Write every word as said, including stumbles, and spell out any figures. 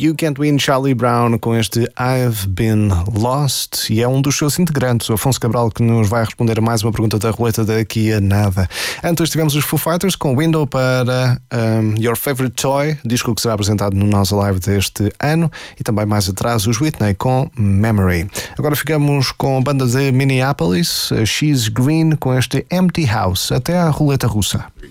You Can't Win Charlie Brown com este I've Been Lost, e é um dos seus integrantes, o Afonso Cabral, que nos vai responder a mais uma pergunta da roleta daqui a nada. Antes tivemos os Foo Fighters com Window para um, Your Favorite Toy, disco que será apresentado no Nós Alive deste ano, e também mais atrás os Whitney com Memory. Agora ficamos com a banda de Minneapolis, She's Green, com este Empty House. Até à roleta russa.